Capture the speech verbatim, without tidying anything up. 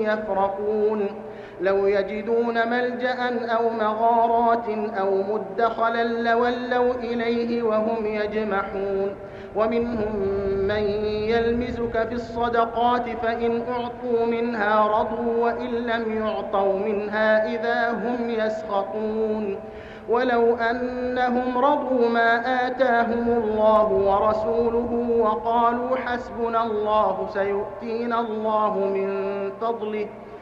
يفرقون لو يجدون ملجأ أو مغارات أو مدخلا لولوا إليه وهم يجمحون ومنهم من يلمزك في الصدقات فإن أعطوا منها رضوا وإن لم يعطوا منها إذا هم يسخطون ولو أنهم رضوا ما آتاهم الله ورسوله وقالوا حسبنا الله سيؤتينا الله من فضله